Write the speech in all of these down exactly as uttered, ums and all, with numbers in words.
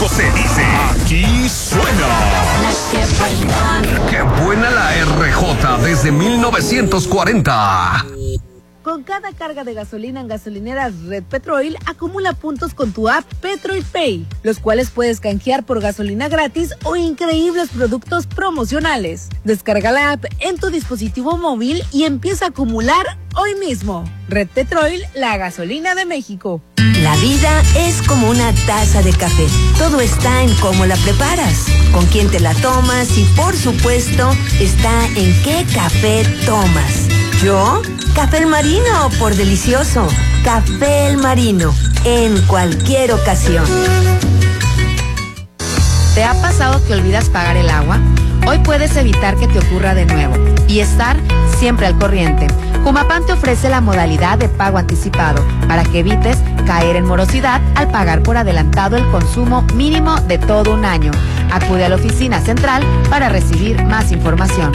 México se dice, aquí suena. ¡Qué buena la R J desde mil novecientos cuarenta! Con cada carga de gasolina en gasolineras Red Petrol, acumula puntos con tu app Petrol Pay, los cuales puedes canjear por gasolina gratis o increíbles productos promocionales. Descarga la app en tu dispositivo móvil y empieza a acumular hoy mismo. Red Petrol, la gasolina de México. La vida es como una taza de café. Todo está en cómo la preparas, con quién te la tomas y, por supuesto, está en qué café tomas. ¿Yo? Café El Marino, por delicioso. Café El Marino, en cualquier ocasión. ¿Te ha pasado que olvidas pagar el agua? Hoy puedes evitar que te ocurra de nuevo y estar siempre al corriente. Jumapam te ofrece la modalidad de pago anticipado para que evites caer en morosidad al pagar por adelantado el consumo mínimo de todo un año. Acude a la oficina central para recibir más información.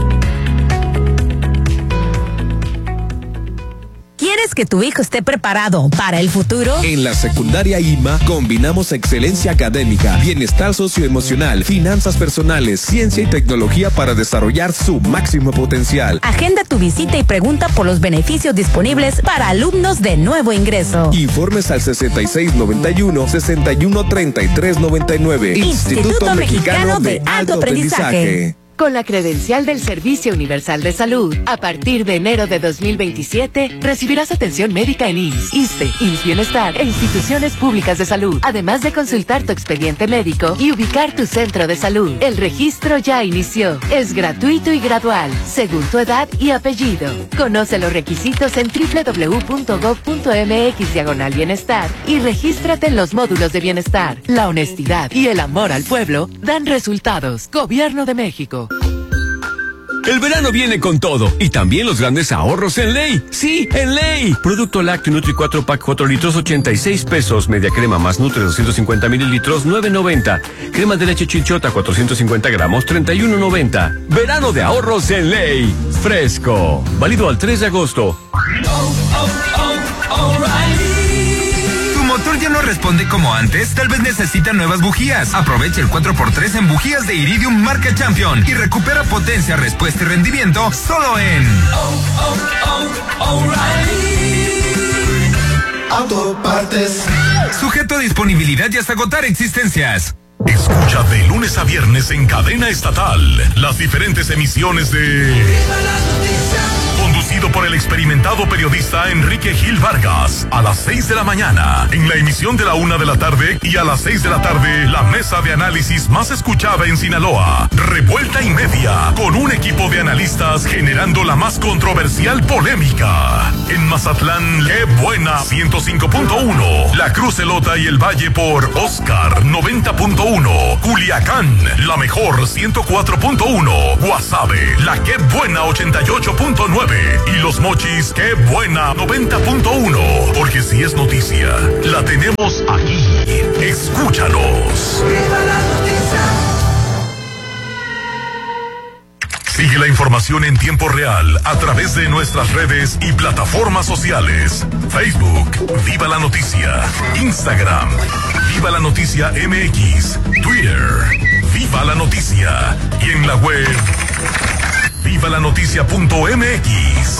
¿Quieres que tu hijo esté preparado para el futuro? En la secundaria I M A combinamos excelencia académica, bienestar socioemocional, finanzas personales, ciencia y tecnología para desarrollar su máximo potencial. Agenda tu visita y pregunta por los beneficios disponibles para alumnos de nuevo ingreso. Informes al sesenta y seis noventa y uno, sesenta y uno treinta y tres noventa y nueve. Instituto, Instituto Mexicano de Alto Aprendizaje. Con la credencial del Servicio Universal de Salud, a partir de enero de dos mil veintisiete, recibirás atención médica en I M S S, ISSSTE, I M S S Bienestar e instituciones públicas de salud, además de consultar tu expediente médico y ubicar tu centro de salud. El registro ya inició. Es gratuito y gradual, según tu edad y apellido. Conoce los requisitos en doble u doble u doble u punto gob punto eme equis diagonal bienestar y regístrate en los módulos de bienestar. La honestidad y el amor al pueblo dan resultados. Gobierno de México. El verano viene con todo y también los grandes ahorros en Ley. Sí, en Ley. Producto lácteo Nutri cuatro pack cuatro litros ochenta y seis pesos. Media crema más Nutri doscientos cincuenta mililitros nueve noventa. Crema de leche Chilchota cuatrocientos cincuenta gramos treinta y uno noventa. Verano de ahorros en Ley. Fresco. Válido al tres de agosto. Oh, oh, oh, ¿tu motor ya no responde como antes? Tal vez necesita nuevas bujías. Aprovecha el cuatro por tres en bujías de Iridium marca Champion y recupera potencia, respuesta y rendimiento solo en oh, oh, oh, O'Reilly Autopartes. Sujeto a disponibilidad y hasta agotar existencias. Escucha de lunes a viernes en cadena estatal las diferentes emisiones de Conducido por el experimentado periodista Enrique Gil Vargas, a las seis de la mañana, en la emisión de la una de la tarde, y a las seis de la tarde, la mesa de análisis más escuchada en Sinaloa, Revuelta y Media, con un equipo de analistas generando la más controversial polémica. En Mazatlán, Qué Buena ciento cinco punto uno, La Cruz Elota y el Valle por Oscar noventa punto uno, Culiacán, La Mejor ciento cuatro punto uno, Guasave, La Qué Buena ochenta y ocho punto nueve y Los Mochis, Qué Buena noventa punto uno, porque si es noticia, la tenemos aquí. Escúchanos. ¡Viva la noticia! Sigue la información en tiempo real a través de nuestras redes y plataformas sociales. Facebook, Viva la Noticia. Instagram, Viva la Noticia M X. Twitter, Viva la Noticia. Y en la web, viva la noticia punto eme equis.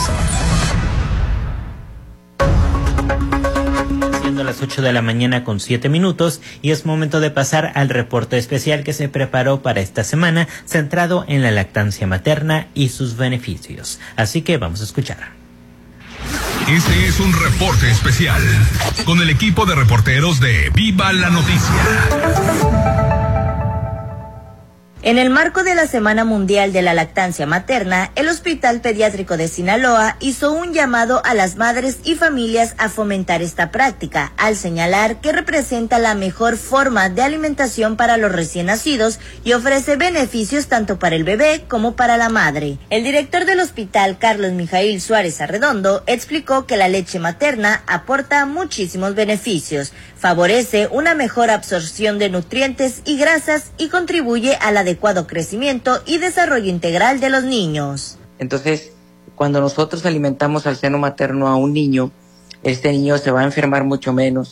Siendo las ocho de la mañana con siete minutos y es momento de pasar al reporte especial que se preparó para esta semana, centrado en la lactancia materna y sus beneficios. Así que vamos a escuchar. Este es un reporte especial con el equipo de reporteros de Viva la Noticia. En el marco de la Semana Mundial de la Lactancia Materna, el Hospital Pediátrico de Sinaloa hizo un llamado a las madres y familias a fomentar esta práctica, al señalar que representa la mejor forma de alimentación para los recién nacidos y ofrece beneficios tanto para el bebé como para la madre. El director del hospital, Carlos Mijail Suárez Arredondo, explicó que la leche materna aporta muchísimos beneficios, favorece una mejor absorción de nutrientes y grasas y contribuye al adecuado crecimiento y desarrollo integral de los niños. Entonces, cuando nosotros alimentamos al seno materno a un niño, este niño se va a enfermar mucho menos,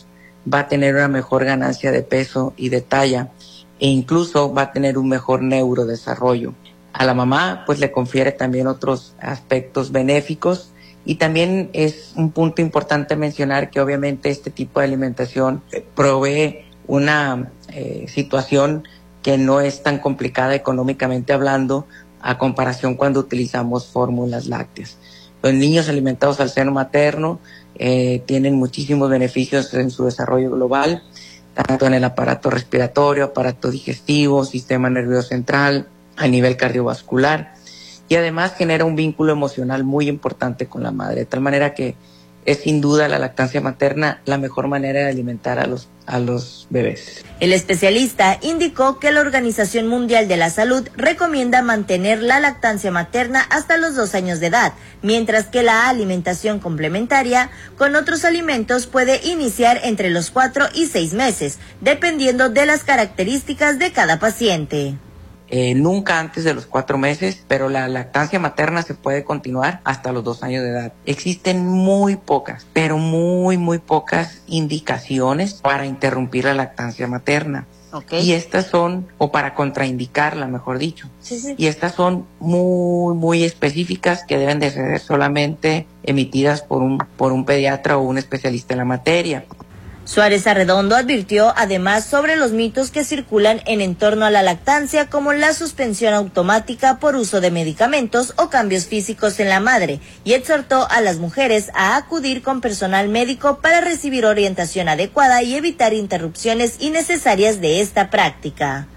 va a tener una mejor ganancia de peso y de talla, e incluso va a tener un mejor neurodesarrollo. A la mamá pues le confiere también otros aspectos benéficos, y también es un punto importante mencionar que obviamente este tipo de alimentación provee una eh, situación que no es tan complicada económicamente hablando a comparación cuando utilizamos fórmulas lácteas. Los niños alimentados al seno materno eh, tienen muchísimos beneficios en su desarrollo global, tanto en el aparato respiratorio, aparato digestivo, sistema nervioso central, a nivel cardiovascular, y además genera un vínculo emocional muy importante con la madre, de tal manera que es sin duda la lactancia materna la mejor manera de alimentar a los, a los bebés. El especialista indicó que la Organización Mundial de la Salud recomienda mantener la lactancia materna hasta los dos años de edad, mientras que la alimentación complementaria con otros alimentos puede iniciar entre los cuatro y seis meses, dependiendo de las características de cada paciente. Eh, nunca antes de los cuatro meses, pero la lactancia materna se puede continuar hasta los dos años de edad. Existen muy pocas, pero muy, muy pocas indicaciones para interrumpir la lactancia materna. Okay. Y estas son, o para contraindicarla, mejor dicho. Sí, sí. Y estas son muy, muy específicas que deben de ser solamente emitidas por un, por un pediatra o un especialista en la materia. Suárez Arredondo advirtió además sobre los mitos que circulan en torno a la lactancia, como la suspensión automática por uso de medicamentos o cambios físicos en la madre, y exhortó a las mujeres a acudir con personal médico para recibir orientación adecuada y evitar interrupciones innecesarias de esta práctica.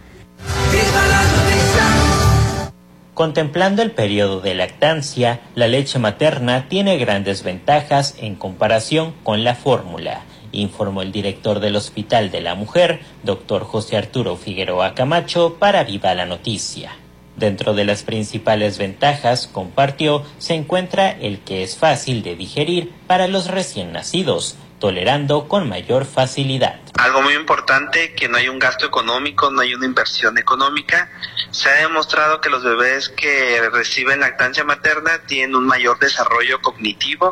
Contemplando el periodo de lactancia, la leche materna tiene grandes ventajas en comparación con la fórmula, informó el director del Hospital de la Mujer, doctor José Arturo Figueroa Camacho, para Viva la Noticia. Dentro de las principales ventajas, compartió, se encuentra el que es fácil de digerir para los recién nacidos, tolerando con mayor facilidad. Algo muy importante, que no hay un gasto económico, no hay una inversión económica. Se ha demostrado que los bebés que reciben lactancia materna tienen un mayor desarrollo cognitivo.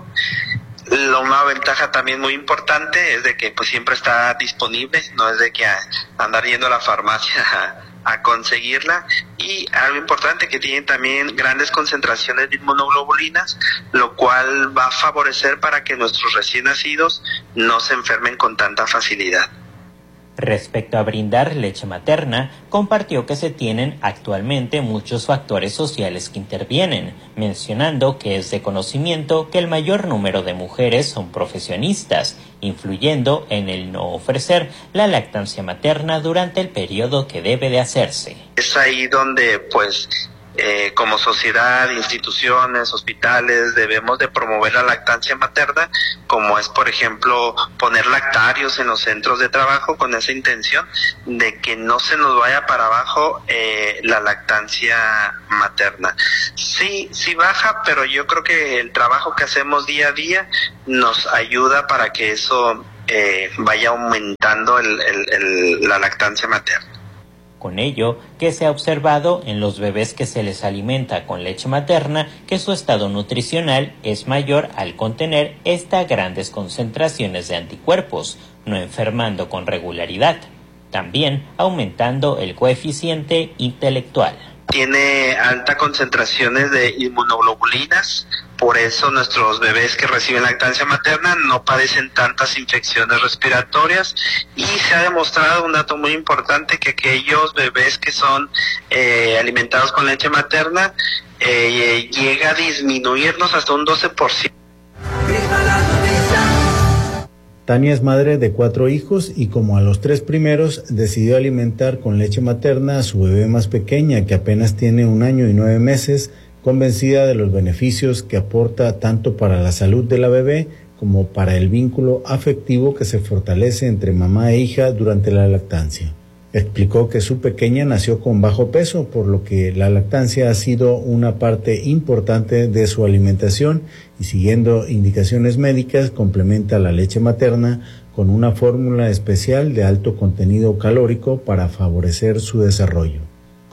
Una ventaja también muy importante es de que pues siempre está disponible, no es de que a, andar yendo a la farmacia a, a conseguirla. Y algo importante, que tienen también grandes concentraciones de inmunoglobulinas, lo cual va a favorecer para que nuestros recién nacidos no se enfermen con tanta facilidad. Respecto a brindar leche materna, compartió que se tienen actualmente muchos factores sociales que intervienen, mencionando que es de conocimiento que el mayor número de mujeres son profesionistas, influyendo en el no ofrecer la lactancia materna durante el periodo que debe de hacerse. Es ahí donde, pues, Eh, como sociedad, instituciones, hospitales, debemos de promover la lactancia materna, como es, por ejemplo, poner lactarios en los centros de trabajo con esa intención de que no se nos vaya para abajo eh, la lactancia materna. Sí, sí baja, pero yo creo que el trabajo que hacemos día a día nos ayuda para que eso eh, vaya aumentando el, el, el, la lactancia materna. Con ello, que se ha observado en los bebés que se les alimenta con leche materna que su estado nutricional es mayor al contener estas grandes concentraciones de anticuerpos, no enfermando con regularidad, también aumentando el coeficiente intelectual. Tiene altas concentraciones de inmunoglobulinas, por eso nuestros bebés que reciben lactancia materna no padecen tantas infecciones respiratorias, y se ha demostrado un dato muy importante, que aquellos bebés que son eh, alimentados con leche materna eh, llega a disminuirnos hasta un doce por ciento. Tania es madre de cuatro hijos y, como a los tres primeros, decidió alimentar con leche materna a su bebé más pequeña, que apenas tiene un año y nueve meses, convencida de los beneficios que aporta tanto para la salud de la bebé como para el vínculo afectivo que se fortalece entre mamá e hija durante la lactancia. Explicó que su pequeña nació con bajo peso, por lo que la lactancia ha sido una parte importante de su alimentación, y, siguiendo indicaciones médicas, complementa la leche materna con una fórmula especial de alto contenido calórico para favorecer su desarrollo.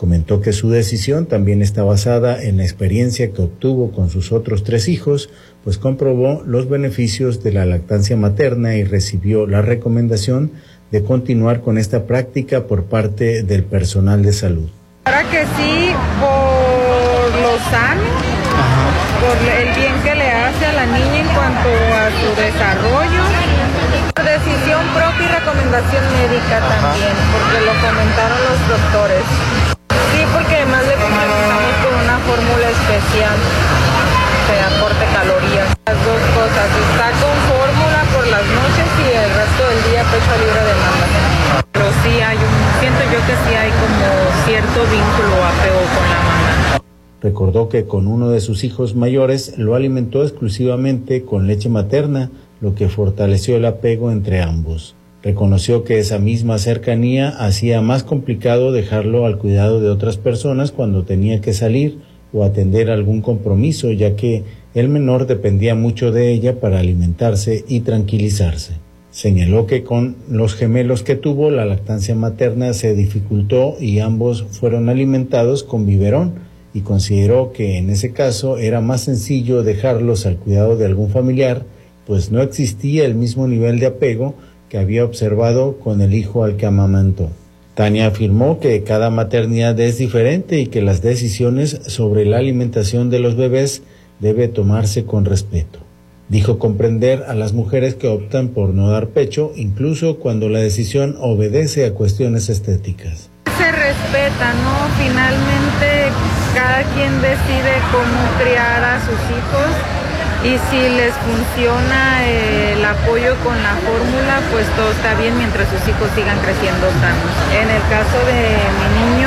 Comentó que su decisión también está basada en la experiencia que obtuvo con sus otros tres hijos, pues comprobó los beneficios de la lactancia materna y recibió la recomendación de continuar con esta práctica por parte del personal de salud. Para que sí, por lo sano, por el bien que le hace a la niña en cuanto a su desarrollo, decisión propia y recomendación médica también, porque lo comentaron los doctores. Sí, porque además le complementamos con una fórmula especial que aporte calorías. Las dos cosas, está con fórmula por las noches y el resto del día pecho libre de mama. Pero sí hay un, siento yo que sí hay como cierto vínculo o apego con la mama. Recordó que con uno de sus hijos mayores lo alimentó exclusivamente con leche materna, lo que fortaleció el apego entre ambos. Reconoció que esa misma cercanía hacía más complicado dejarlo al cuidado de otras personas cuando tenía que salir o atender algún compromiso, ya que el menor dependía mucho de ella para alimentarse y tranquilizarse. Señaló que con los gemelos que tuvo, la lactancia materna se dificultó y ambos fueron alimentados con biberón, y consideró que en ese caso era más sencillo dejarlos al cuidado de algún familiar, pues no existía el mismo nivel de apego que había observado con el hijo al que amamantó. Tania afirmó que cada maternidad es diferente y que las decisiones sobre la alimentación de los bebés debe tomarse con respeto. Dijo comprender a las mujeres que optan por no dar pecho, incluso cuando la decisión obedece a cuestiones estéticas. Se respeta, ¿no? Finalmente cada quien decide cómo criar a sus hijos. Y si les funciona el apoyo con la fórmula, pues todo está bien mientras sus hijos sigan creciendo sanos. En el caso de mi niño,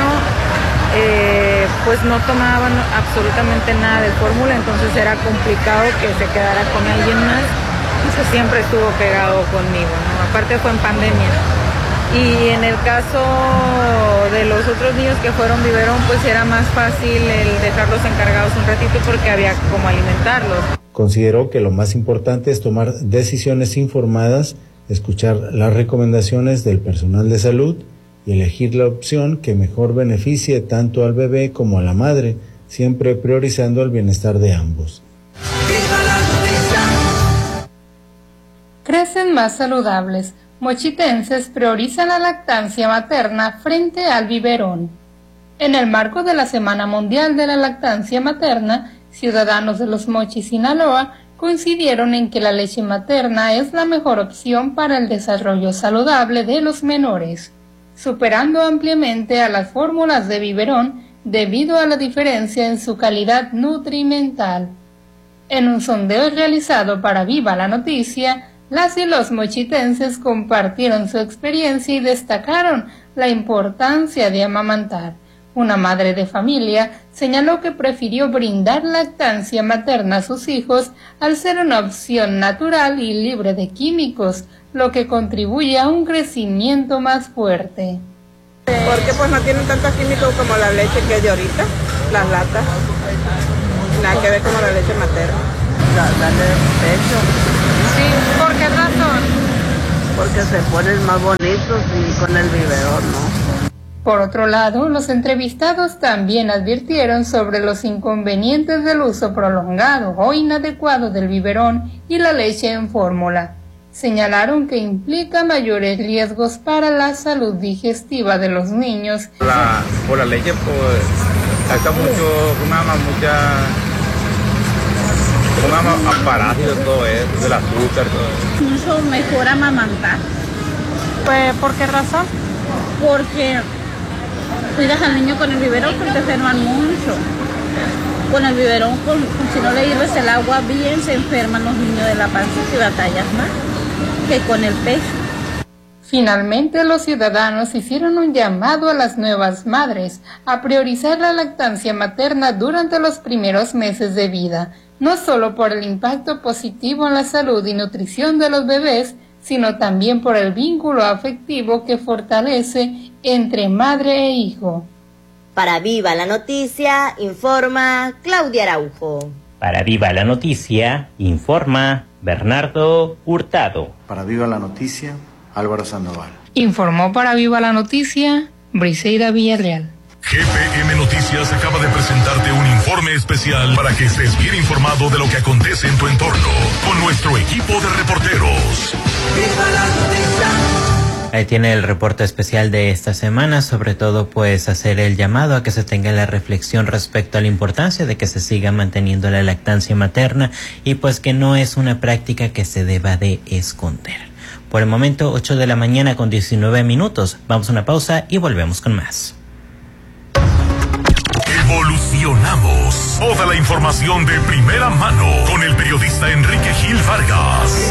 eh, pues no tomaban absolutamente nada de fórmula, entonces era complicado que se quedara con alguien más. Entonces siempre estuvo pegado conmigo, ¿no? Aparte fue en pandemia. Y en el caso de los otros niños que fueron biberón, pues era más fácil el dejarlos encargados un ratito porque había como alimentarlos. Consideró que lo más importante es tomar decisiones informadas, escuchar las recomendaciones del personal de salud y elegir la opción que mejor beneficie tanto al bebé como a la madre, siempre priorizando el bienestar de ambos. Crecen más saludables. Mochitenses priorizan la lactancia materna frente al biberón. En el marco de la Semana Mundial de la Lactancia Materna, ciudadanos de Los Mochis, Sinaloa, coincidieron en que la leche materna es la mejor opción para el desarrollo saludable de los menores, superando ampliamente a las fórmulas de biberón debido a la diferencia en su calidad nutrimental. En un sondeo realizado para Viva la Noticia, las y los mochitenses compartieron su experiencia y destacaron la importancia de amamantar. Una madre de familia señaló que prefirió brindar lactancia materna a sus hijos al ser una opción natural y libre de químicos, lo que contribuye a un crecimiento más fuerte. Porque pues no tienen tantos químicos como la leche que hay de ahorita, las latas, nada que ver como la leche materna. Darle pecho. Sí, ¿por qué razón? Porque se ponen más bonitos y con el biberón, ¿no? Por otro lado, los entrevistados también advirtieron sobre los inconvenientes del uso prolongado o inadecuado del biberón y la leche en fórmula. Señalaron que implica mayores riesgos para la salud digestiva de los niños. La, por la leche, pues, está mucho, una mucha, una parásitos, todo eso, del azúcar, todo eso. Mucho mejor amamantar. Pues, ¿por qué razón? Porque cuidas al niño con el biberón porque te enferman mucho. Con el biberón, con, si no le hierves el agua bien, se enferman los niños de la pancita y batallas más que con el pecho. Finalmente, los ciudadanos hicieron un llamado a las nuevas madres a priorizar la lactancia materna durante los primeros meses de vida, no solo por el impacto positivo en la salud y nutrición de los bebés, sino también por el vínculo afectivo que fortalece entre madre e hijo. Para Viva la Noticia, informa Claudia Araujo. Para Viva la Noticia, informa Bernardo Hurtado. Para Viva la Noticia, Álvaro Sandoval. Informó para Viva la Noticia, Briseida Villarreal. G P M Noticias acaba de presentarte un informe especial para que estés bien informado de lo que acontece en tu entorno con nuestro equipo de reporteros. ¡Viva la noticia! Ahí tiene el reporte especial de esta semana, sobre todo pues hacer el llamado a que se tenga la reflexión respecto a la importancia de que se siga manteniendo la lactancia materna y pues que no es una práctica que se deba de esconder. Por el momento, ocho de la mañana con diecinueve minutos. Vamos a una pausa y volvemos con más. Evolucionamos. Toda la información de primera mano con el periodista Enrique Gil Vargas.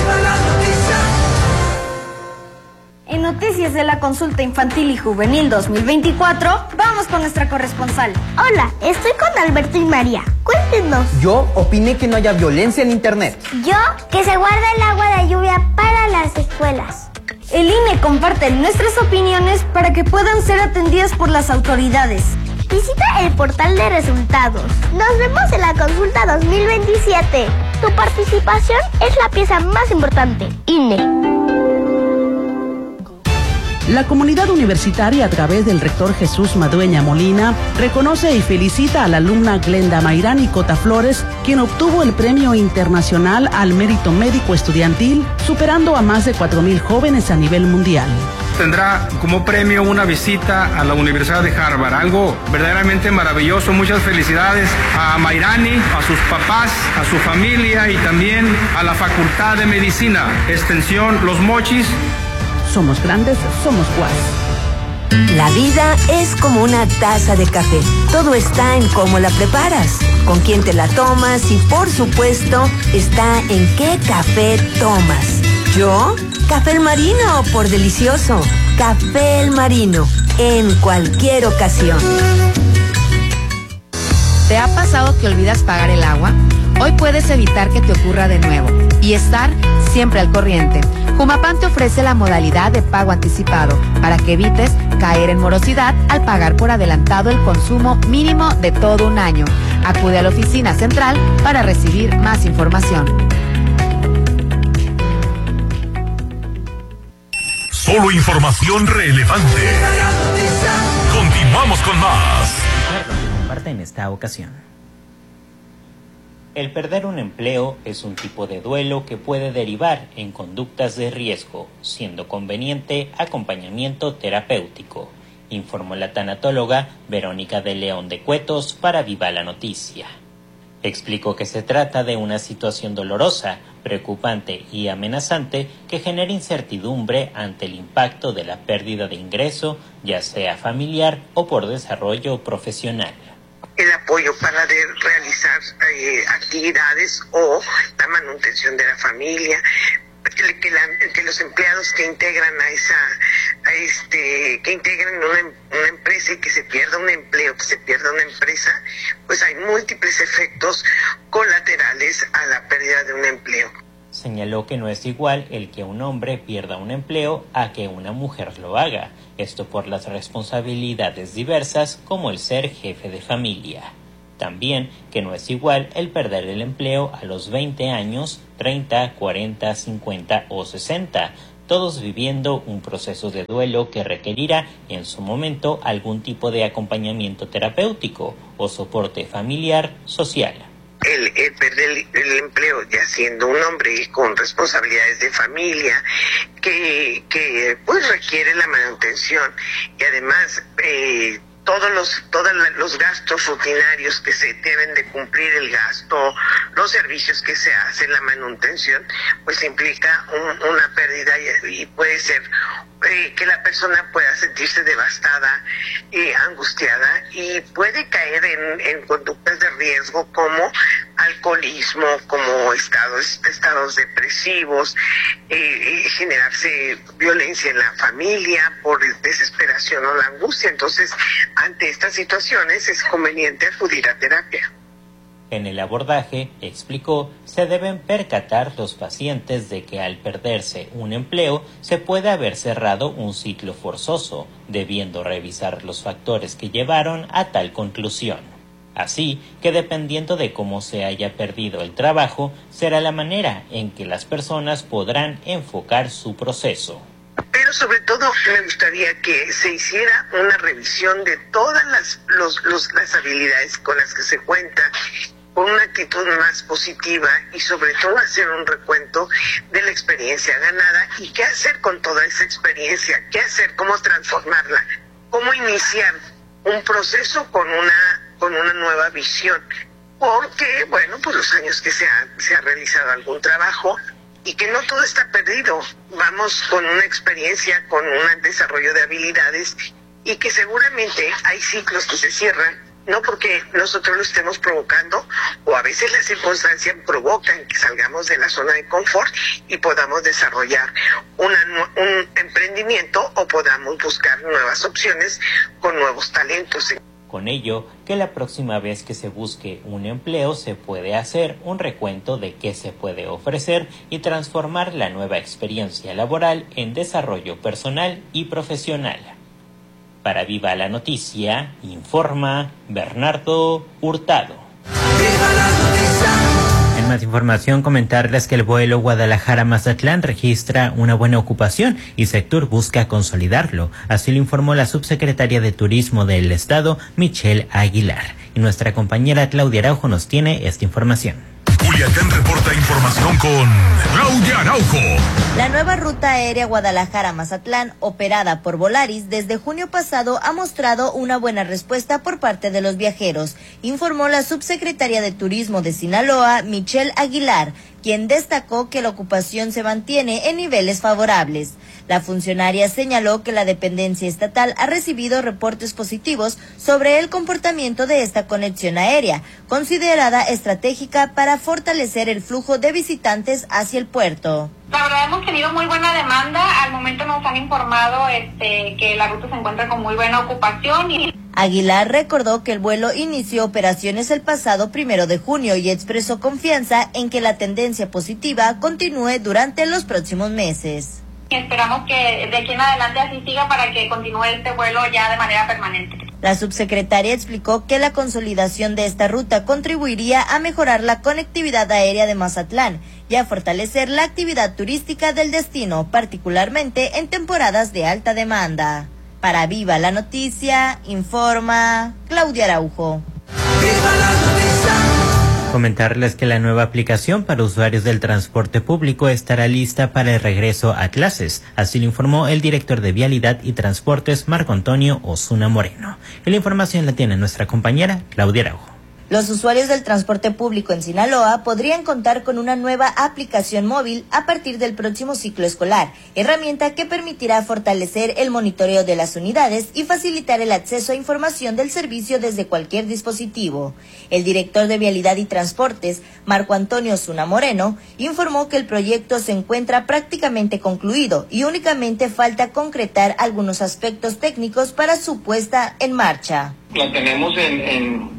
En Noticias de la Consulta Infantil y Juvenil dos mil veinticuatro, vamos con nuestra corresponsal. Hola, estoy con Alberto y María. Cuéntenos. Yo opiné que no haya violencia en internet. Yo, que se guarda el agua de lluvia para las escuelas. El I N E comparte nuestras opiniones para que puedan ser atendidas por las autoridades. Visita el portal de resultados. Nos vemos en la consulta dos mil veintisiete. Tu participación es la pieza más importante. I N E. La comunidad universitaria, a través del rector Jesús Madueña Molina, reconoce y felicita a la alumna Glenda Mayrani Cota Flores, quien obtuvo el Premio Internacional al Mérito Médico Estudiantil, superando a más de cuatro mil jóvenes a nivel mundial. Tendrá como premio una visita a la Universidad de Harvard, algo verdaderamente maravilloso. Muchas felicidades a Mayrani, a sus papás, a su familia y también a la Facultad de Medicina, Extensión Los Mochis. Somos grandes, somos U A S. La vida es como una taza de café. Todo está en cómo la preparas, con quién te la tomas y, por supuesto, está en qué café tomas. Yo, Café El Marino, por delicioso. Café El Marino, en cualquier ocasión. ¿Te ha pasado que olvidas pagar el agua? Hoy puedes evitar que te ocurra de nuevo y estar siempre al corriente. Jumapam te ofrece la modalidad de pago anticipado para que evites caer en morosidad al pagar por adelantado el consumo mínimo de todo un año. Acude a la oficina central para recibir más información. Solo información relevante. Continuamos con más. Comparte en esta ocasión. El perder un empleo es un tipo de duelo que puede derivar en conductas de riesgo, siendo conveniente acompañamiento terapéutico, informó la tanatóloga Verónica de León de Cuetos para Viva la Noticia. Explicó que se trata de una situación dolorosa, preocupante y amenazante que genera incertidumbre ante el impacto de la pérdida de ingreso, ya sea familiar o por desarrollo profesional. El apoyo para de realizar eh, actividades o la manutención de la familia, que, que, la, que los empleados que integran a esa, a este, que integran una, una empresa y que se pierda un empleo, que se pierda una empresa, pues hay múltiples efectos colaterales a la pérdida de un empleo. Señaló que no es igual el que un hombre pierda un empleo a que una mujer lo haga, esto por las responsabilidades diversas como el ser jefe de familia. También que no es igual el perder el empleo a los veinte años, treinta, cuarenta, cincuenta o sesenta, todos viviendo un proceso de duelo que requerirá en su momento algún tipo de acompañamiento terapéutico o soporte familiar social. El, el perder el, el empleo ya siendo un hombre con responsabilidades de familia que, que pues requiere la manutención y además eh, todos los todos los gastos rutinarios que se deben de cumplir, el gasto, los servicios que se hacen, la manutención, pues implica un, una pérdida y, y puede ser eh, que la persona pueda sentirse devastada, eh, angustiada y puede caer en, en conductas de riesgo como alcoholismo, como estados estados depresivos, eh, eh, generarse violencia en la familia por desesperación o la angustia. Entonces, ante estas situaciones es conveniente acudir a terapia. En el abordaje, explicó, se deben percatar los pacientes de que al perderse un empleo se puede haber cerrado un ciclo forzoso, debiendo revisar los factores que llevaron a tal conclusión. Así que dependiendo de cómo se haya perdido el trabajo, será la manera en que las personas podrán enfocar su proceso. Pero pero sobre todo me gustaría que se hiciera una revisión de todas las, los, los, las habilidades con las que se cuenta, con una actitud más positiva y sobre todo hacer un recuento de la experiencia ganada y qué hacer con toda esa experiencia, qué hacer, cómo transformarla, cómo iniciar un proceso con una, con una nueva visión. Porque, bueno, pues los años que se ha, se ha realizado algún trabajo y que no todo está perdido. Vamos con una experiencia, con un desarrollo de habilidades y que seguramente hay ciclos que se cierran, no porque nosotros lo estemos provocando o a veces las circunstancias provocan que salgamos de la zona de confort y podamos desarrollar una, un emprendimiento o podamos buscar nuevas opciones con nuevos talentos. Con ello, que la próxima vez que se busque un empleo se puede hacer un recuento de qué se puede ofrecer y transformar la nueva experiencia laboral en desarrollo personal y profesional. Para Viva la Noticia, informa Bernardo Hurtado. ¡Viva la noticia! En más información, comentarles que el vuelo Guadalajara-Mazatlán registra una buena ocupación y Sectur busca consolidarlo. Así lo informó la subsecretaria de Turismo del Estado, Michelle Aguilar. Y nuestra compañera Claudia Araujo nos tiene esta información. Culiacán reporta información con Claudia Araujo. La nueva ruta aérea Guadalajara-Mazatlán, operada por Volaris desde junio pasado, ha mostrado una buena respuesta por parte de los viajeros, informó la subsecretaria de Turismo de Sinaloa, Michelle Aguilar, quien destacó que la ocupación se mantiene en niveles favorables. La funcionaria señaló que la dependencia estatal ha recibido reportes positivos sobre el comportamiento de esta conexión aérea, considerada estratégica para fortalecer el flujo de visitantes hacia el puerto. La verdad hemos tenido muy buena demanda, al momento nos han informado este, que la ruta se encuentra con muy buena ocupación. Y... Aguilar recordó que el vuelo inició operaciones el pasado primero de junio y expresó confianza en que la tendencia positiva continúe durante los próximos meses. Esperamos que de aquí en adelante así siga para que continúe este vuelo ya de manera permanente. La subsecretaria explicó que la consolidación de esta ruta contribuiría a mejorar la conectividad aérea de Mazatlán y a fortalecer la actividad turística del destino, particularmente en temporadas de alta demanda. Para Viva la Noticia, informa Claudia Araujo. ¡Viva la noticia! Comentarles que la nueva aplicación para usuarios del transporte público estará lista para el regreso a clases. Así lo informó el director de Vialidad y Transportes, Marco Antonio Osuna Moreno. Y la información la tiene nuestra compañera Claudia Araujo. Los usuarios del transporte público en Sinaloa podrían contar con una nueva aplicación móvil a partir del próximo ciclo escolar, herramienta que permitirá fortalecer el monitoreo de las unidades y facilitar el acceso a información del servicio desde cualquier dispositivo. El director de Vialidad y Transportes, Marco Antonio Osuna Moreno, informó que el proyecto se encuentra prácticamente concluido y únicamente falta concretar algunos aspectos técnicos para su puesta en marcha. La tenemos en... en...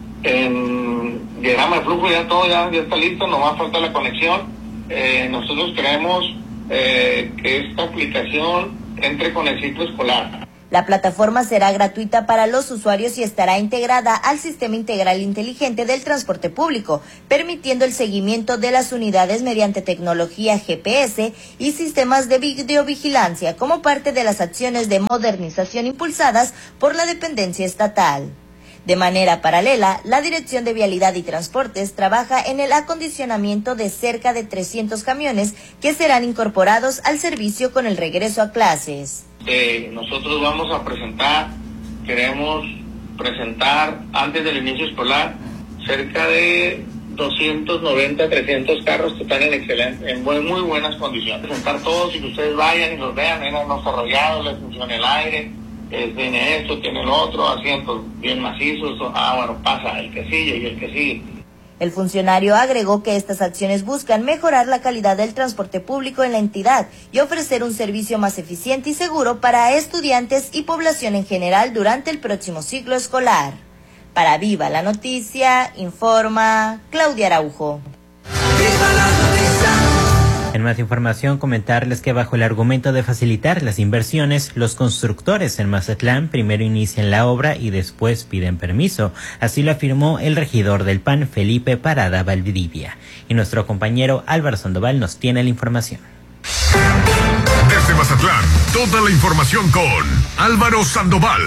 en diagrama de flujo, ya todo ya, ya está listo, nomás falta la conexión. Eh, nosotros queremos eh, que esta aplicación entre con el ciclo escolar. La plataforma será gratuita para los usuarios y estará integrada al Sistema Integral Inteligente del Transporte Público, permitiendo el seguimiento de las unidades mediante tecnología G P S y sistemas de videovigilancia como parte de las acciones de modernización impulsadas por la dependencia estatal. De manera paralela, la Dirección de Vialidad y Transportes trabaja en el acondicionamiento de cerca de trescientos camiones que serán incorporados al servicio con el regreso a clases. Eh, nosotros vamos a presentar, queremos presentar antes del inicio escolar cerca de doscientos noventa, trescientos carros que están en excelente, en muy, muy buenas condiciones. Presentar todos y que ustedes vayan y los vean, vengan más arrollados, les funciona el aire. Eh, tiene esto, tiene lo otro, asientos bien macizos, ah, bueno, pasa el que sigue y el que sigue. El funcionario agregó que estas acciones buscan mejorar la calidad del transporte público en la entidad y ofrecer un servicio más eficiente y seguro para estudiantes y población en general durante el próximo ciclo escolar. Para Viva la Noticia, informa Claudia Araujo. ¡Viva la noticia! En más información, comentarles que bajo el argumento de facilitar las inversiones, los constructores en Mazatlán primero inician la obra y después piden permiso. Así lo afirmó el regidor del P A N, Felipe Parada Valdivia. Y nuestro compañero Álvaro Sandoval nos tiene la información. Desde Mazatlán, Toda la información con Álvaro Sandoval.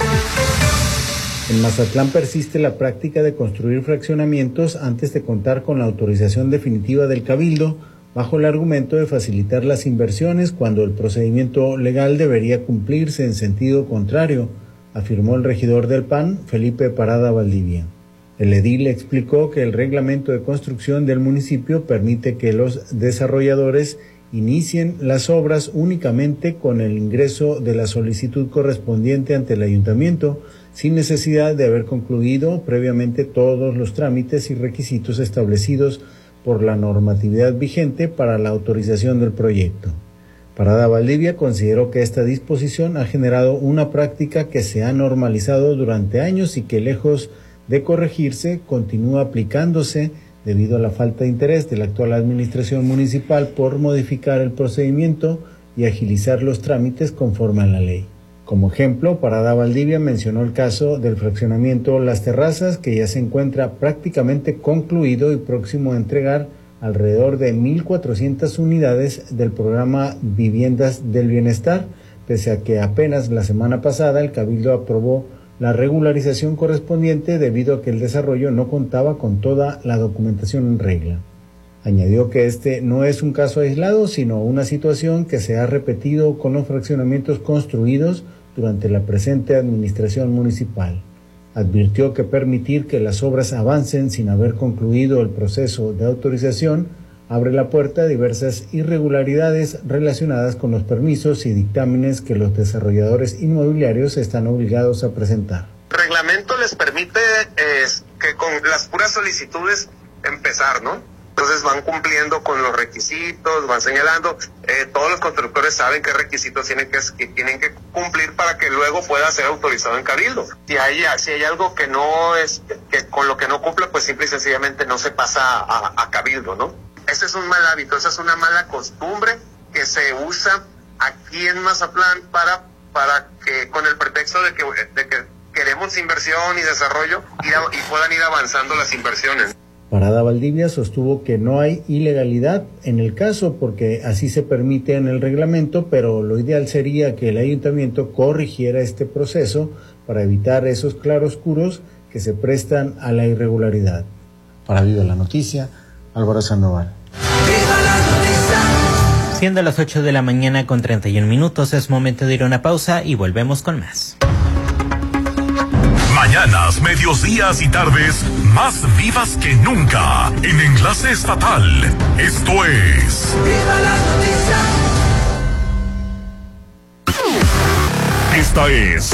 En Mazatlán persiste la práctica de construir fraccionamientos antes de contar con la autorización definitiva del Cabildo, bajo el argumento de facilitar las inversiones cuando el procedimiento legal debería cumplirse en sentido contrario, afirmó el regidor del P A N, Felipe Parada Valdivia. El edil explicó que el reglamento de construcción del municipio permite que los desarrolladores inicien las obras únicamente con el ingreso de la solicitud correspondiente ante el ayuntamiento, sin necesidad de haber concluido previamente todos los trámites y requisitos establecidos por la normatividad vigente para la autorización del proyecto. Parada Valdivia consideró que esta disposición ha generado una práctica que se ha normalizado durante años y que, lejos de corregirse, continúa aplicándose debido a la falta de interés de la actual administración municipal por modificar el procedimiento y agilizar los trámites conforme a la ley. Como ejemplo, Parada Valdivia mencionó el caso del fraccionamiento Las Terrazas, que ya se encuentra prácticamente concluido y próximo a entregar alrededor de mil cuatrocientas unidades del programa Viviendas del Bienestar, pese a que apenas la semana pasada el Cabildo aprobó la regularización correspondiente debido a que el desarrollo no contaba con toda la documentación en regla. Añadió que este no es un caso aislado, sino una situación que se ha repetido con los fraccionamientos construidos durante la presente administración municipal. Advirtió que permitir que las obras avancen sin haber concluido el proceso de autorización abre la puerta a diversas irregularidades relacionadas con los permisos y dictámenes que los desarrolladores inmobiliarios están obligados a presentar. El reglamento les permite eh, que con las puras solicitudes empezar, ¿no? Entonces van cumpliendo con los requisitos, van señalando, eh, todos los constructores saben qué requisitos tienen que, que tienen que cumplir para que luego pueda ser autorizado en Cabildo. Si hay, si hay algo que no es, que con lo que no cumple, pues simple y sencillamente no se pasa a, a Cabildo, ¿no? Ese es un mal hábito, esa es una mala costumbre que se usa aquí en Mazatlán para, para que, con el pretexto de que, de que queremos inversión y desarrollo y, y puedan ir avanzando las inversiones. Parada Valdivia sostuvo que no hay ilegalidad en el caso porque así se permite en el reglamento, pero lo ideal sería que el ayuntamiento corrigiera este proceso para evitar esos claroscuros que se prestan a la irregularidad. Para Viva la Noticia, Álvaro Sandoval. Siendo las ocho de la mañana con treinta y un minutos, es momento de ir a una pausa y volvemos con más. Mañanas, medios días y tardes más vivas que nunca en Enlace Estatal. Esto es Viva la Noticia. Esta es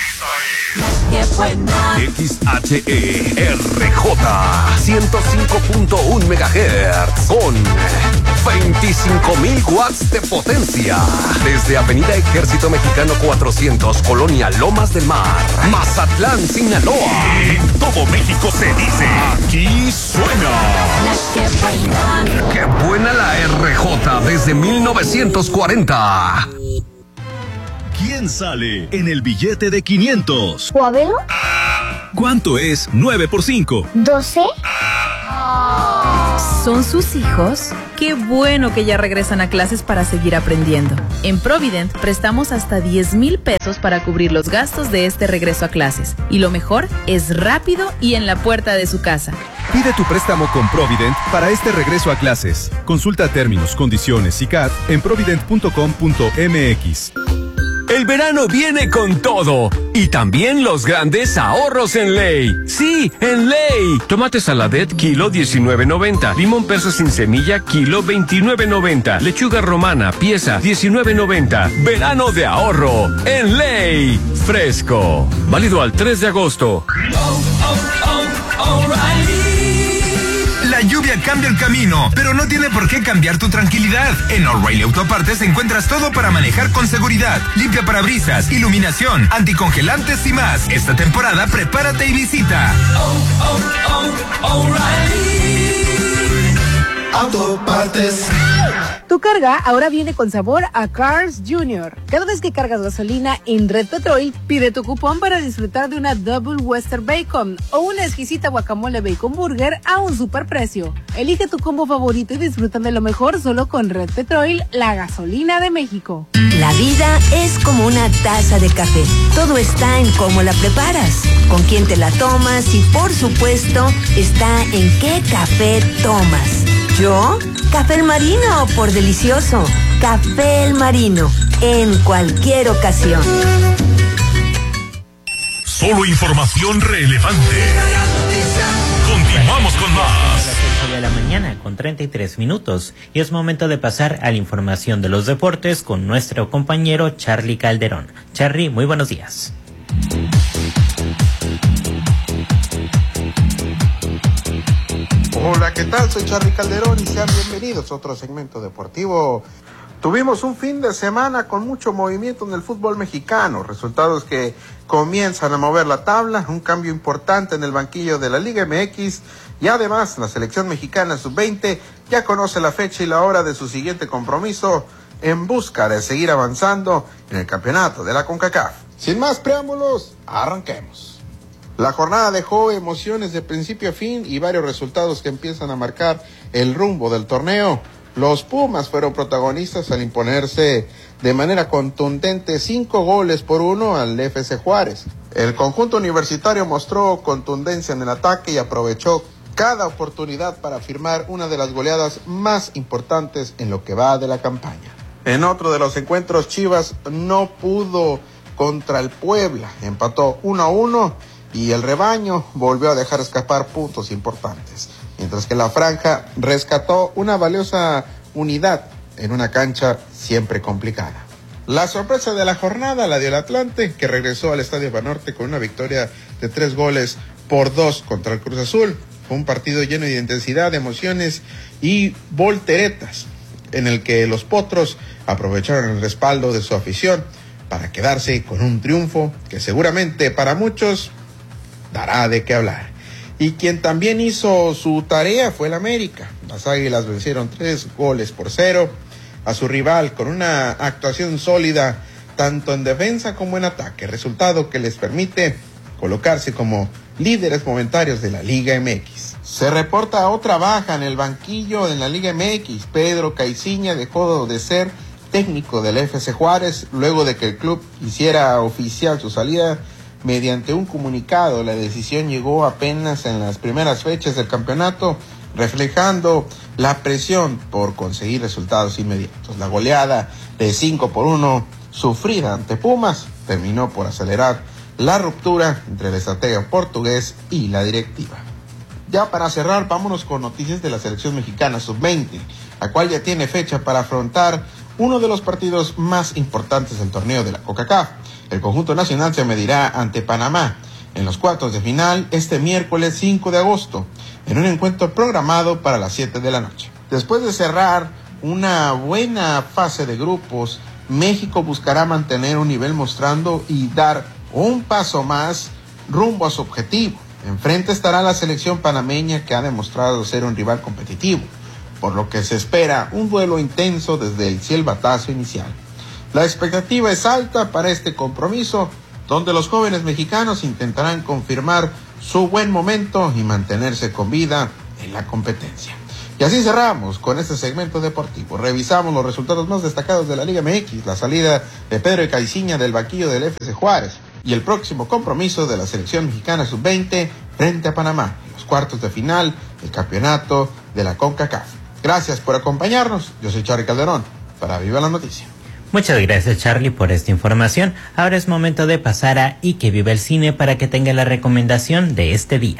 X H E R J ciento cinco punto uno megahertz con veinticinco mil watts de potencia. Desde Avenida Ejército Mexicano cuatrocientos, Colonia Lomas del Mar, Mazatlán, Sinaloa. En todo México se dice, aquí suena. ¡Qué buena la R J desde mil novecientos cuarenta! ¿Quién sale en el billete de quinientos? ¿Coabelo? ¿Cuánto es nueve por cinco? ¿doce? ¿Son sus hijos? Qué bueno que ya regresan a clases para seguir aprendiendo. En Provident prestamos hasta diez mil pesos para cubrir los gastos de este regreso a clases. Y lo mejor es rápido y en la puerta de su casa. Pide tu préstamo con Provident para este regreso a clases. Consulta términos, condiciones y C A T en provident punto com punto m x. El verano viene con todo y también los grandes ahorros en Ley. Sí, en Ley. Tomate saladet kilo diecinueve noventa, limón persa sin semilla kilo veintinueve noventa, lechuga romana pieza diecinueve noventa. Verano de ahorro en Ley. Fresco. Válido al tres de agosto. Oh, oh, oh, O'Reilly. La lluvia cambia el camino, pero no tiene por qué cambiar tu tranquilidad. En O'Reilly Autopartes encuentras todo para manejar con seguridad. Limpia parabrisas, iluminación, anticongelantes y más. Esta temporada prepárate y visita oh, oh, oh, O'Reilly Autopartes. Tu carga ahora viene con sabor a Cars junior Cada vez que cargas gasolina en Red Petrol, pide tu cupón para disfrutar de una Double Western Bacon o una exquisita guacamole bacon burger a un superprecio. Elige tu combo favorito y disfruta de lo mejor solo con Red Petrol, la gasolina de México. La vida es como una taza de café. Todo está en cómo la preparas, con quién te la tomas y, por supuesto, está en qué café tomas. ¿Yo? Café El Marino, por delicioso. Café El Marino, en cualquier ocasión. Solo información relevante. Continuamos con más. De la mañana con treinta y tres minutos y es momento de pasar a la información de los deportes con nuestro compañero Charlie Calderón. Charlie, muy buenos días. Hola, ¿qué tal? Soy Charlie Calderón y sean bienvenidos a otro segmento deportivo. Tuvimos un fin de semana con mucho movimiento en el fútbol mexicano, resultados que comienzan a mover la tabla, un cambio importante en el banquillo de la Liga M X y además la selección mexicana sub veinte ya conoce la fecha y la hora de su siguiente compromiso en busca de seguir avanzando en el campeonato de la CONCACAF. Sin más preámbulos, arranquemos. La jornada dejó emociones de principio a fin y varios resultados que empiezan a marcar el rumbo del torneo. Los Pumas fueron protagonistas al imponerse de manera contundente cinco goles por uno al F C Juárez. El conjunto universitario mostró contundencia en el ataque y aprovechó cada oportunidad para firmar una de las goleadas más importantes en lo que va de la campaña. En otro de los encuentros, Chivas no pudo contra el Puebla, empató uno a uno y el rebaño volvió a dejar escapar puntos importantes, mientras que la franja rescató una valiosa unidad en una cancha siempre complicada. La sorpresa de la jornada la dio el Atlante, que regresó al Estadio Banorte con una victoria de tres goles por dos contra el Cruz Azul. Fue un partido lleno de intensidad, de emociones y volteretas, en el que los potros aprovecharon el respaldo de su afición para quedarse con un triunfo que seguramente para muchos dará de qué hablar. Y quien también hizo su tarea fue el América. Las Águilas vencieron tres goles por cero a su rival con una actuación sólida tanto en defensa como en ataque, resultado que les permite colocarse como líderes momentáneos de la Liga M X. Se reporta otra baja en el banquillo en la Liga M X. Pedro Caiciña dejó de ser técnico del F C Juárez luego de que el club hiciera oficial su salida mediante un comunicado. La decisión llegó apenas en las primeras fechas del campeonato, reflejando la presión por conseguir resultados inmediatos. La goleada de cinco por uno sufrida ante Pumas terminó por acelerar la ruptura entre el estratega portugués y la directiva. Ya para cerrar, vámonos con noticias de la selección mexicana sub veinte, la cual ya tiene fecha para afrontar uno de los partidos más importantes del torneo de la CONCACAF. El conjunto nacional se medirá ante Panamá en los cuartos de final este miércoles cinco de agosto, en un encuentro programado para las siete de la noche. Después de cerrar una buena fase de grupos, México buscará mantener un nivel mostrando y dar un paso más rumbo a su objetivo. Enfrente estará la selección panameña, que ha demostrado ser un rival competitivo, por lo que se espera un duelo intenso desde el silbatazo inicial. La expectativa es alta para este compromiso, donde los jóvenes mexicanos intentarán confirmar su buen momento y mantenerse con vida en la competencia. Y así cerramos con este segmento deportivo. Revisamos los resultados más destacados de la Liga M X, la salida de Pedro Caiciña del banquillo del F C Juárez y el próximo compromiso de la selección mexicana sub veinte frente a Panamá en los cuartos de final del campeonato de la CONCACAF. Gracias por acompañarnos. Yo soy Charlie Calderón para Viva la Noticia. Muchas gracias, Charlie, por esta información. Ahora es momento de pasar a Y que viva el cine para que tenga la recomendación de este día.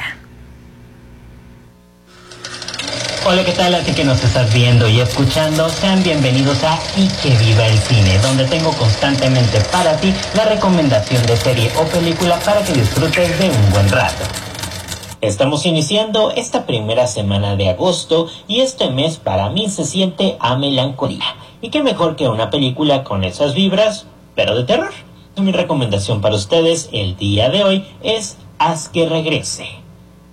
Hola, ¿qué tal? A ti que nos estás viendo y escuchando, sean bienvenidos a Y que viva el cine, donde tengo constantemente para ti la recomendación de serie o película para que disfrutes de un buen rato. Estamos iniciando esta primera semana de agosto y este mes para mí se siente a melancolía. Y qué mejor que una película con esas vibras, pero de terror. Mi recomendación para ustedes el día de hoy es Haz que regrese.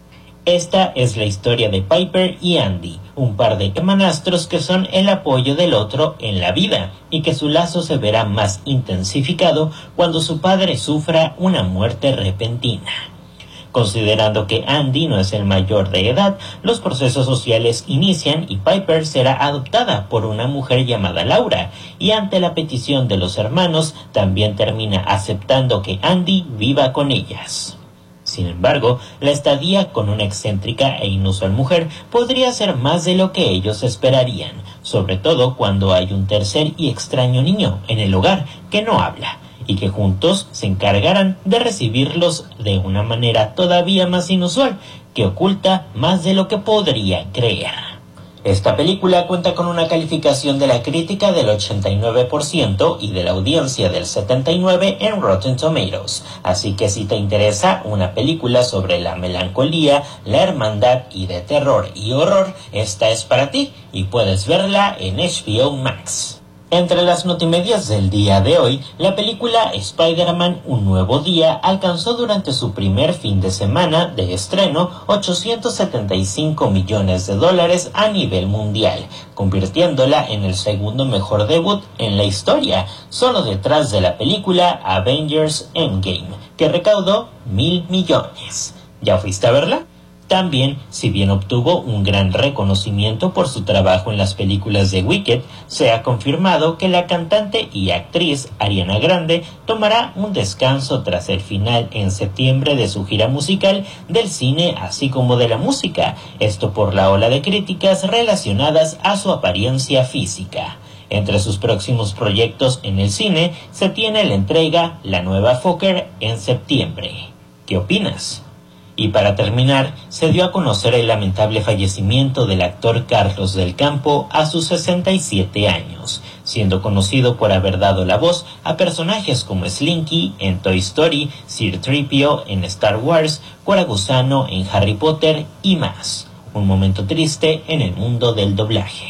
Esta es la historia de Piper y Andy, un par de hermanastros que son el apoyo del otro en la vida y que su lazo se verá más intensificado cuando su padre sufra una muerte repentina. Considerando que Andy no es el mayor de edad, los procesos sociales inician y Piper será adoptada por una mujer llamada Laura, y ante la petición de los hermanos, también termina aceptando que Andy viva con ellas. Sin embargo, la estadía con una excéntrica e inusual mujer podría ser más de lo que ellos esperarían, sobre todo cuando hay un tercer y extraño niño en el hogar que no habla, y que juntos se encargarán de recibirlos de una manera todavía más inusual, que oculta más de lo que podría creer. Esta película cuenta con una calificación de la crítica del ochenta y nueve por ciento y de la audiencia del setenta y nueve por ciento en Rotten Tomatoes, así que si te interesa una película sobre la melancolía, la hermandad y de terror y horror, esta es para ti y puedes verla en H B O Max. Entre las notimedias del día de hoy, la película Spider-Man Un Nuevo Día alcanzó durante su primer fin de semana de estreno ochocientos setenta y cinco millones de dólares a nivel mundial, convirtiéndola en el segundo mejor debut en la historia, solo detrás de la película Avengers Endgame, que recaudó mil millones. ¿Ya fuiste a verla? También, si bien obtuvo un gran reconocimiento por su trabajo en las películas de Wicked, se ha confirmado que la cantante y actriz Ariana Grande tomará un descanso tras el final en septiembre de su gira musical del cine así como de la música, esto por la ola de críticas relacionadas a su apariencia física. Entre sus próximos proyectos en el cine se tiene la entrega La Nueva Fokker en septiembre. ¿Qué opinas? Y para terminar, se dio a conocer el lamentable fallecimiento del actor Carlos del Campo a sus sesenta y siete años, siendo conocido por haber dado la voz a personajes como Slinky en Toy Story, C tres P O en Star Wars, Coragusano en Harry Potter y más. Un momento triste en el mundo del doblaje.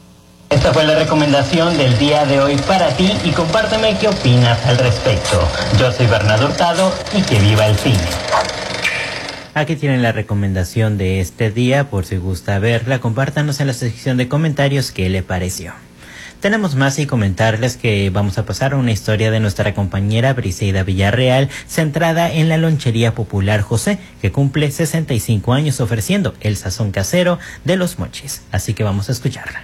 Esta fue la recomendación del día de hoy para ti y compárteme qué opinas al respecto. Yo soy Bernardo Hurtado y que viva el cine. Aquí tienen la recomendación de este día, por si gusta verla, compártanos en la sección de comentarios qué le pareció. Tenemos más y comentarles que vamos a pasar a una historia de nuestra compañera Briseida Villarreal, centrada en la lonchería popular José, que cumple sesenta y cinco años ofreciendo el sazón casero de los mochis. Así que vamos a escucharla.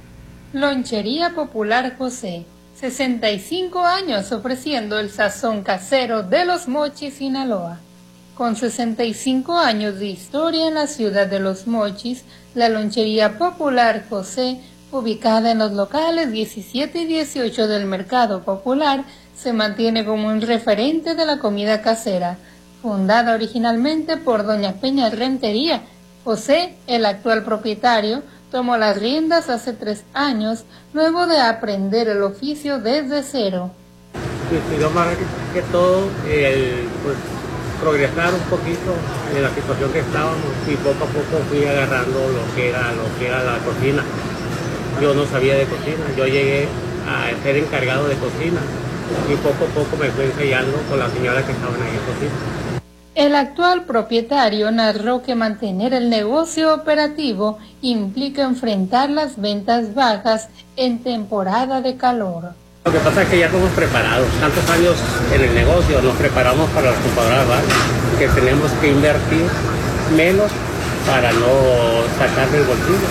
Lonchería Popular José, sesenta y cinco años ofreciendo el sazón casero de los mochis, Sinaloa. Con sesenta y cinco años de historia en la ciudad de Los Mochis, la Lonchería Popular José, ubicada en los locales diecisiete y dieciocho del Mercado Popular, se mantiene como un referente de la comida casera. Fundada originalmente por doña Peña Rentería, José, el actual propietario, tomó las riendas hace tres años, luego de aprender el oficio desde cero. Yo más que todo, el, pues, progresar un poquito en la situación que estábamos y poco a poco fui agarrando lo que era lo que era la cocina. Yo no sabía de cocina, yo llegué a ser encargado de cocina y poco a poco me fui ensayando con las señoras que estaban ahí en cocina. El actual propietario narró que mantener el negocio operativo implica enfrentar las ventas bajas en temporada de calor. Lo que pasa es que ya estamos preparados, tantos años en el negocio, nos preparamos para las temporadas bajas, que tenemos que invertir menos para no sacar del bolsillo,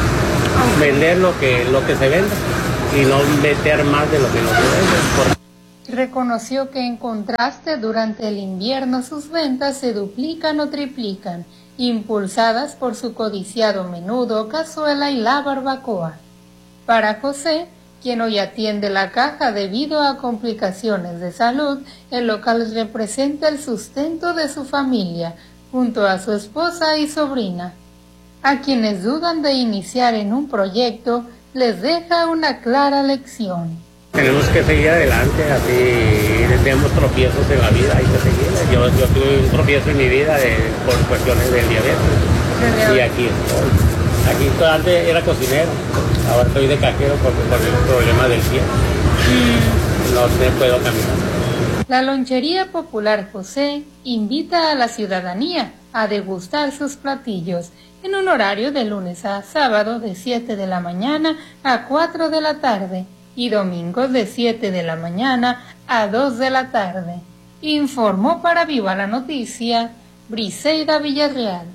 vender lo que, lo que se vende y no meter más de lo que no se vende. Reconoció que en contraste durante el invierno sus ventas se duplican o triplican, impulsadas por su codiciado menudo, cazuela y la barbacoa. Para José, quien hoy atiende la caja debido a complicaciones de salud, el local representa el sustento de su familia, junto a su esposa y sobrina. A quienes dudan de iniciar en un proyecto, les deja una clara lección. Tenemos que seguir adelante, así tenemos tropiezos en la vida, hay que seguir. Yo, yo tuve un tropiezo en mi vida de, por cuestiones del diabetes, y aquí estoy. Aquí antes era cocinero, ahora estoy de cajero por, por el problema del pie. No me puedo caminar. La Lonchería Popular José invita a la ciudadanía a degustar sus platillos en un horario de lunes a sábado de siete de la mañana a cuatro de la tarde y domingos de siete de la mañana a dos de la tarde. Informó para Viva la Noticia, Briseida Villarreal.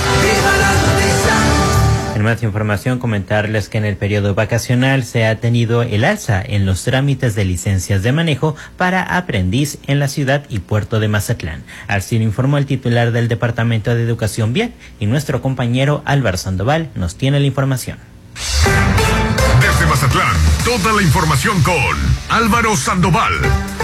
En más información, comentarles que en el periodo vacacional se ha tenido el alza en los trámites de licencias de manejo para aprendiz en la ciudad y puerto de Mazatlán. Así lo informó el titular del Departamento de Educación Vial y nuestro compañero Álvaro Sandoval nos tiene la información. Desde Mazatlán, toda la información con Álvaro Sandoval.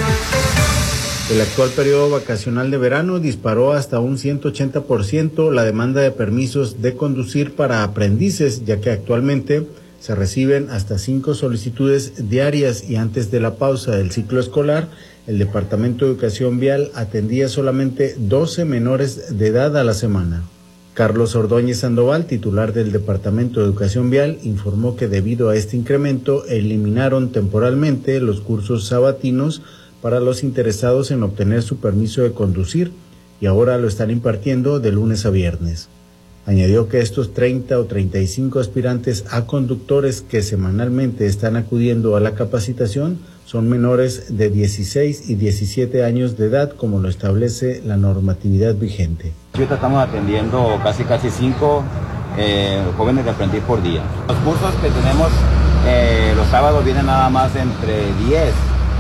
El actual periodo vacacional de verano disparó hasta un ciento ochenta por ciento la demanda de permisos de conducir para aprendices, ya que actualmente se reciben hasta cinco solicitudes diarias y antes de la pausa del ciclo escolar, el Departamento de Educación Vial atendía solamente doce menores de edad a la semana. Carlos Ordóñez Sandoval, titular del Departamento de Educación Vial, informó que debido a este incremento eliminaron temporalmente los cursos sabatinos para los interesados en obtener su permiso de conducir y ahora lo están impartiendo de lunes a viernes. Añadió que estos treinta o treinta y cinco aspirantes a conductores que semanalmente están acudiendo a la capacitación son menores de dieciséis y diecisiete años de edad, como lo establece la normatividad vigente. Ahorita estamos atendiendo casi casi cinco eh, jóvenes de aprendiz por día. Los cursos que tenemos eh, los sábados vienen nada más entre diez,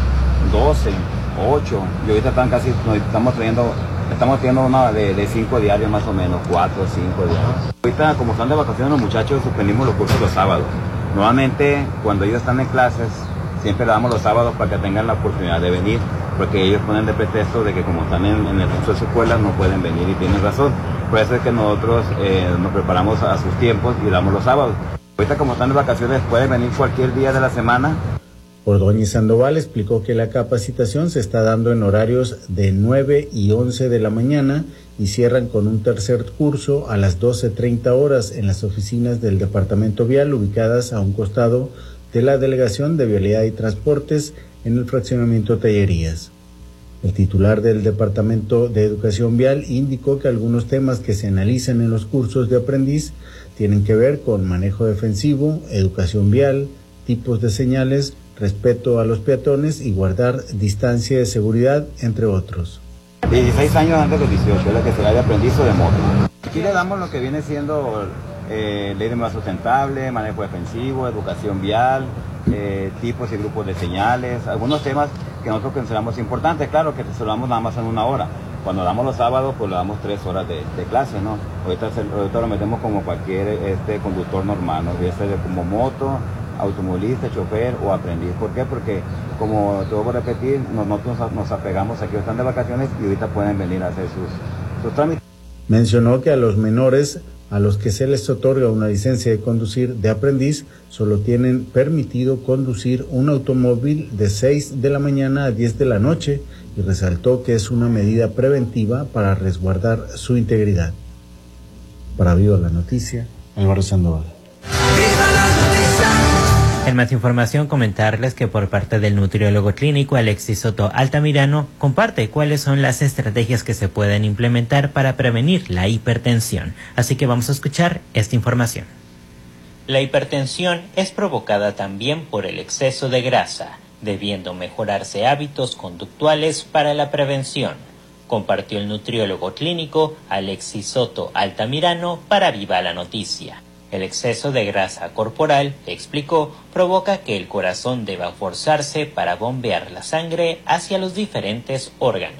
doce, ocho, y ahorita están casi, nos estamos teniendo, estamos teniendo una de, de cinco diarios más o menos, cuatro, cinco diarios. Ahorita, como están de vacaciones los muchachos, suspendimos los cursos los sábados. Nuevamente, cuando ellos están en clases, siempre le damos los sábados para que tengan la oportunidad de venir, porque ellos ponen de pretexto de que como están en, en el curso de su escuela no pueden venir y tienen razón. Por eso es que nosotros eh, nos preparamos a sus tiempos y damos los sábados. Ahorita, como están de vacaciones, pueden venir cualquier día de la semana. Ordóñez Sandoval explicó que la capacitación se está dando en horarios de nueve y once de la mañana y cierran con un tercer curso a las doce treinta horas en las oficinas del Departamento Vial ubicadas a un costado de la Delegación de Vialidad y Transportes en el fraccionamiento Tallerías. El titular del Departamento de Educación Vial indicó que algunos temas que se analizan en los cursos de aprendiz tienen que ver con manejo defensivo, educación vial, tipos de señales, respeto a los peatones y guardar distancia de seguridad, entre otros. dieciséis años antes de los dieciocho, es la que será de aprendiz o de moto. Aquí le damos lo que viene siendo eh, ley de movilidad sustentable, manejo defensivo, educación vial, eh, tipos y grupos de señales, algunos temas que nosotros consideramos importantes, claro que se lo damos nada más en una hora. Cuando damos los sábados, pues le damos tres horas de, de clase, ¿no? Ahorita, se, ahorita lo metemos como cualquier este, conductor normal, ¿no? Este de como moto, automovilista, chofer o aprendiz. ¿Por qué? Porque, como te voy a repetir, nosotros nos apegamos a que están de vacaciones y ahorita pueden venir a hacer sus, sus trámites. Mencionó que a los menores a los que se les otorga una licencia de conducir de aprendiz solo tienen permitido conducir un automóvil de seis de la mañana a diez de la noche y resaltó que es una medida preventiva para resguardar su integridad. Para Viva la Noticia, Álvaro Sandoval. En más información, comentarles que por parte del nutriólogo clínico Alexis Soto Altamirano comparte cuáles son las estrategias que se pueden implementar para prevenir la hipertensión. Así que vamos a escuchar esta información. La hipertensión es provocada también por el exceso de grasa, debiendo mejorarse hábitos conductuales para la prevención, compartió el nutriólogo clínico Alexis Soto Altamirano para Viva la Noticia. El exceso de grasa corporal, explicó, provoca que el corazón deba forzarse para bombear la sangre hacia los diferentes órganos.